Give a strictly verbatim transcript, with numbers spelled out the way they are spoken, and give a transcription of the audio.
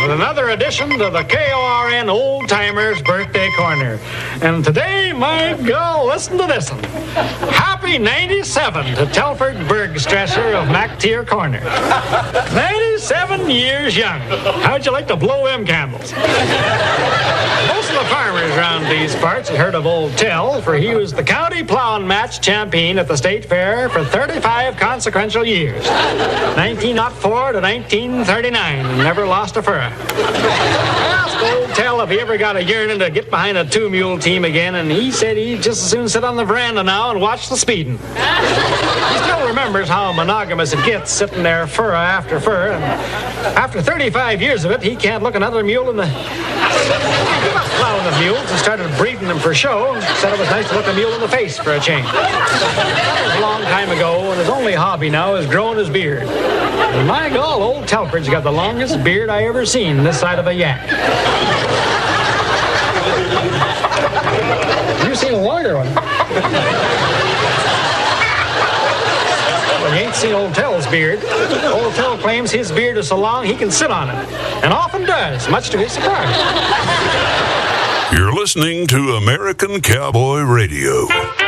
with another edition to the K O R N Old Timers Birthday Corner. And today, my girl, listen to this one. Happy ninety-seven to Telford Bergstresser of MacTier Corner. ninety-seven years young. How'd you like to blow them candles? Most of the farmers around these parts had heard of Old Tel, for he was the county plowing match champion at the state fair for thirty-five consequential years. nineteen oh four to nineteen thirty-nine, and never lost a furrow. I asked Old Tel if he ever got a yearning to get behind a two-mule team again, and he said he'd just as soon sit on the veranda now and watch the speeding. He still remembers how monogamous it gets, sitting there furrow after furrow, and after thirty-five years of it, he can't look another mule in the... He was plowing the mules and started breeding them for show, and said it was nice to look a mule in the face for a change. That was a long time ago, and his only hobby now is growing his beard. And my God, Old Telford's got the longest beard I ever seen this side of a yak. You've seen a longer one. Well, you ain't seen Old Tel's beard. Old Tel claims his beard is so long he can sit on it, and often does, much to his surprise. You're listening to American Cowboy Radio.